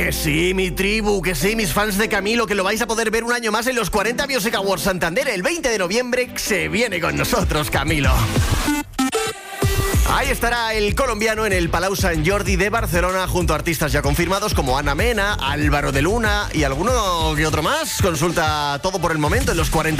Que sí, mi tribu, que sí, mis fans de Camilo, que lo vais a poder ver un año más en los 40 Music Awards Santander. El 20 de noviembre se viene con nosotros, Camilo. Ahí estará el colombiano en el Palau Sant Jordi de Barcelona junto a artistas ya confirmados como Ana Mena, Álvaro de Luna y alguno que otro más. Consulta todo por el momento en los 40